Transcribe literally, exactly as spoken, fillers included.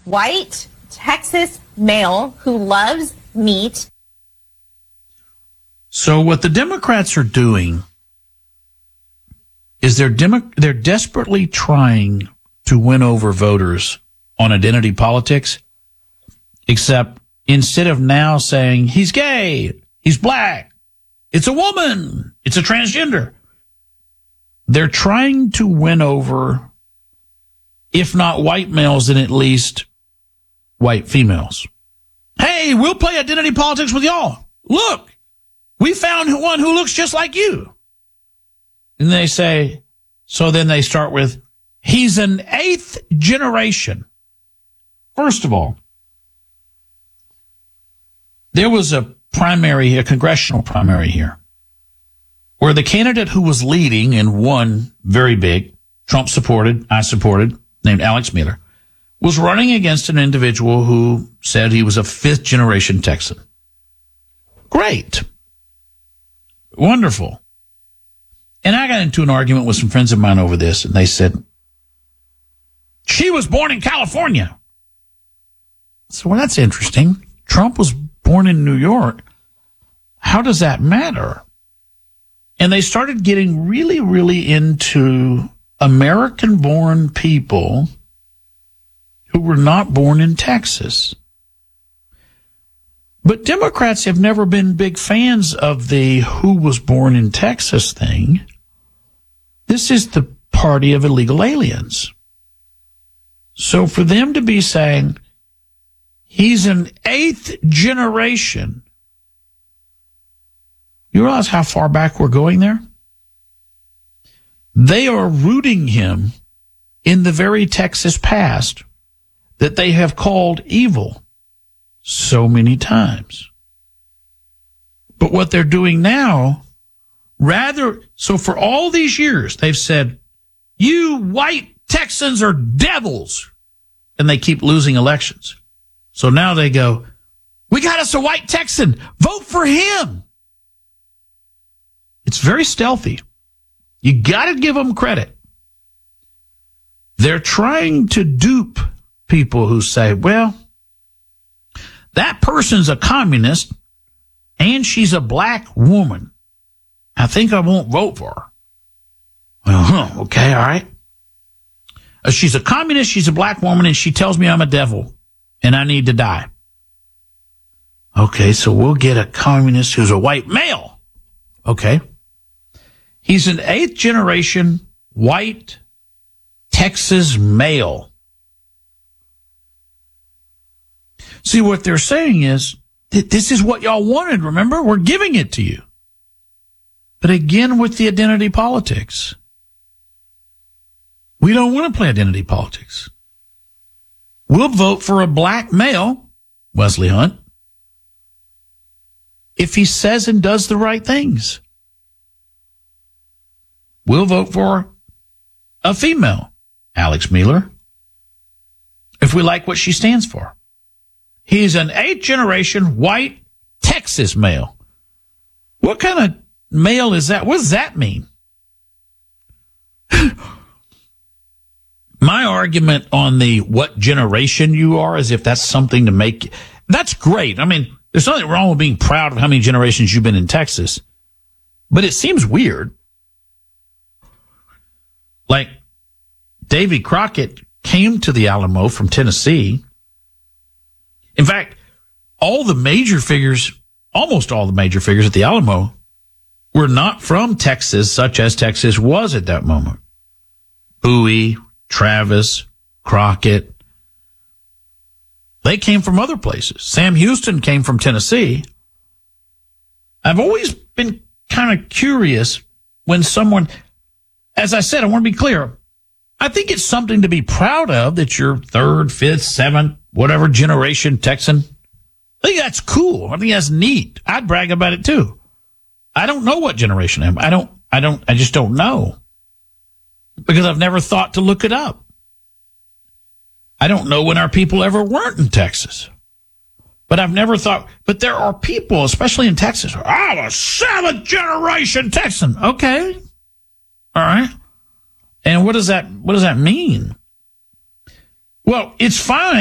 white Texas male who loves meat. So what the Democrats are doing is they're demo- they're desperately trying to win over voters on identity politics, except instead of now saying he's gay, he's black, it's a woman, it's a transgender, they're trying to win over, if not white males, then at least white females. Hey, we'll play identity politics with y'all. Look, we found one who looks just like you. And they say, so then they start with, he's an eighth generation. First of all, there was a primary, a congressional primary here, where the candidate who was leading and won very big, Trump supported, I supported, named Alex Miller, was running against an individual who said he was a fifth generation Texan. Great. Wonderful. And I got into an argument with some friends of mine over this, and they said, she was born in California. So, well, that's interesting. Trump was born in New York. How does that matter? And they started getting really, really into American-born people who were not born in Texas. But Democrats have never been big fans of the who was born in Texas thing. This is the party of illegal aliens. So for them to be saying he's an eighth generation, you realize how far back we're going there? They are rooting him in the very Texas past that they have called evil so many times. But what they're doing now, rather, so for all these years, they've said, you white Texans are devils, and they keep losing elections. So now they go, we got us a white Texan, vote for him. It's very stealthy. You got to give them credit. They're trying to dupe people who say, well, that person's a communist and she's a black woman. I think I won't vote for her. Well, huh, okay, all right. Uh, she's a communist, she's a black woman, and she tells me I'm a devil and I need to die. Okay, so we'll get a communist who's a white male. Okay. He's an eighth generation white Texas male. See, what they're saying is that this is what y'all wanted, remember? We're giving it to you. But again, with the identity politics, we don't want to play identity politics. We'll vote for a black male, Wesley Hunt, if he says and does the right things. We'll vote for a female, Alex Miller, if we like what she stands for. He's an eighth generation white Texas male. What kind of male is that? What does that mean? My argument on the what generation you are, as if that's something to make, that's great. I mean, there's nothing wrong with being proud of how many generations you've been in Texas, but it seems weird. Like, Davy Crockett came to the Alamo from Tennessee. In fact, all the major figures, almost all the major figures at the Alamo were not from Texas, such as Texas was at that moment. Bowie, Travis, Crockett. They came from other places. Sam Houston came from Tennessee. I've always been kind of curious when someone, as I said, I want to be clear. I think it's something to be proud of that you're third, fifth, seventh, whatever generation Texan. I think that's cool. I think that's neat. I'd brag about it too. I don't know what generation I am. I don't, I don't, I just don't know. Because I've never thought to look it up. I don't know when our people ever weren't in Texas. But I've never thought, but there are people, especially in Texas, I'm a seventh generation Texan. Okay. All right. And what does that, what does that mean? Well, it's fine.